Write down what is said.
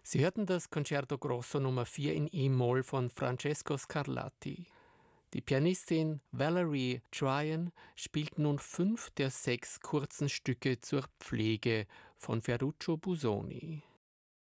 Sie hörten das Concerto Grosso Nummer 4 in E-Moll von Francesco Scarlatti. Die Pianistin Valerie Tryon spielt nun 5 der 6 kurzen Stücke zur Pflege von Ferruccio Busoni.